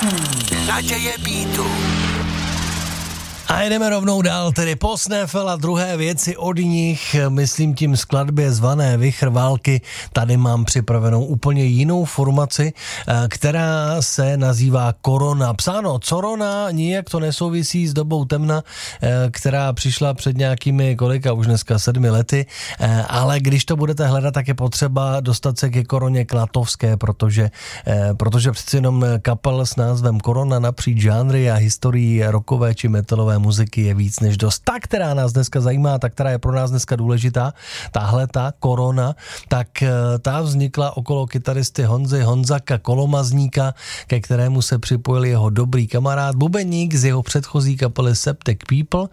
Naděje Beatu. A jdeme rovnou dál, tedy Posnefel a druhé věci od nich, myslím tím skladbě zvané Vichr války. Tady mám připravenou úplně jinou formaci, která se nazývá Korona. Psáno Corona, nijak to nesouvisí s dobou temna, která přišla před nějakými kolika, už dneska 7 lety, ale když to budete hledat, tak je potřeba dostat se ke Koroně Klatovské, protože přeci jenom kapel s názvem Korona napříč žánry a historií rockové či metalové muziky je víc než dost. Ta, která nás dneska zajímá, ta, která je pro nás dneska důležitá, tahleta Korona, tak ta vznikla okolo kytaristy Honzaka Kolomazníka, ke kterému se připojil jeho dobrý kamarád bubeník z jeho předchozí kapely Septic People,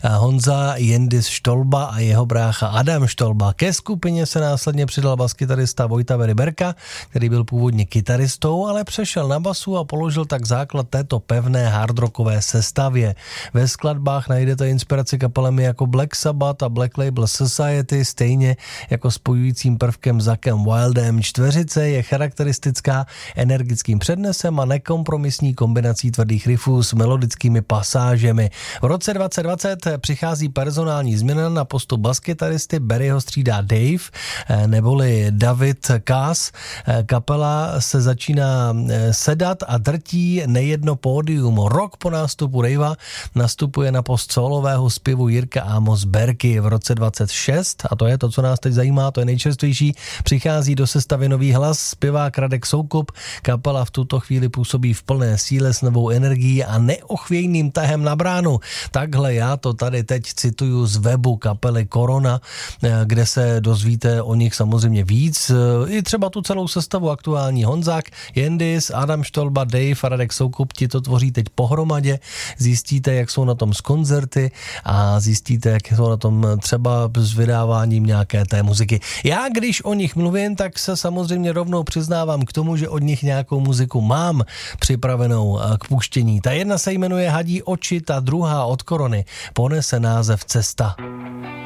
Honza Jendis Štolba a jeho brácha Adam Štolba. Ke skupině se následně přidal baskytarista Vojta Veriberka, který byl původně kytaristou, ale přešel na basu a položil tak základ této pevné hardrockové sestavě. Ve skladbách najdete inspiraci kapelemi jako Black Sabbath a Black Label Society, stejně jako spojujícím prvkem Zackem Wildem. Čtveřice je charakteristická energickým přednesem a nekompromisní kombinací tvrdých riffů s melodickými pasážemi. V roce 2020 přichází personální změna na postu baskytaristy, Barryho střídá Dave, neboli David Kass. Kapela se začíná sedat a drtí nejedno pódium. Rok po nástupu Davea nastupuje na post solového zpěvu Jirka Amos Berky. V roce 26, a to je to, co nás teď zajímá, to je nejčerstvější, přichází do sestavy nový hlas, zpěvák Radek Soukup. Kapela v tuto chvíli působí v plné síle s novou energií a neochvějným tahem na bránu. Takhle já to tady teď cituju z webu kapely Korona, kde se dozvíte o nich samozřejmě víc. I třeba tu celou sestavu aktuální Honzák, Jendis, Adam Štolba, Dave a Radek Soukup, ti to tvoří teď pohromadě. Zjistíte, jak jsou na tom s koncerty a zjistíte, jak jsou na tom třeba s vydáváním nějaké té muziky. Já, když o nich mluvím, tak se samozřejmě rovnou přiznávám k tomu, že od nich nějakou muziku mám připravenou k puštění. Ta jedna se jmenuje Hadí oči, ta druhá od Korony ponese název Cesta.